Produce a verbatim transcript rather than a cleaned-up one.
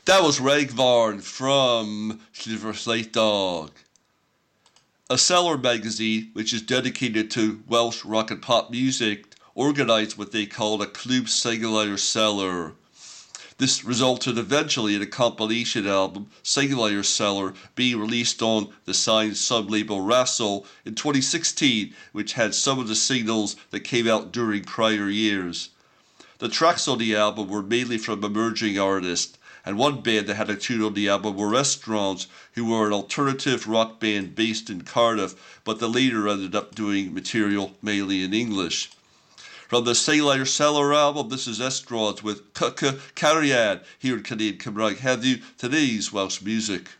That was Ragvarn from Silver Slate Dog. A Cellar magazine, which is dedicated to Welsh rock and pop music, organised what they called a Clwb Singulair Cellar. This resulted eventually in a compilation album, Singulair Cellar, being released on the signed sub-label Rassle in twenty sixteen, which had some of the singles that came out during prior years. The tracks on the album were mainly from emerging artists, and one band that had a tune on the album were Restaurants, who were an alternative rock band based in Cardiff, but the later ended up doing material mainly in English. From the Singulair Cellar album, this is Estrons with Cuca Cariad here in Canadian Cymraeg Heddiw, today's Welsh music.